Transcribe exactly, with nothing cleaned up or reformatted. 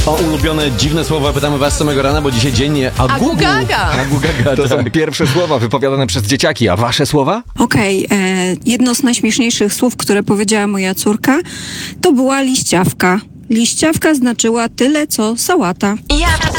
O ulubione dziwne słowa pytamy was samego rana, bo dzisiaj dzień agugu. Agugaga. Agugaga, To są tak. pierwsze słowa wypowiadane przez dzieciaki, a wasze słowa? Okej, e, jedno z najśmieszniejszych słów, które powiedziała moja córka, to była liściawka. Liściawka znaczyła tyle, co sałata. Ja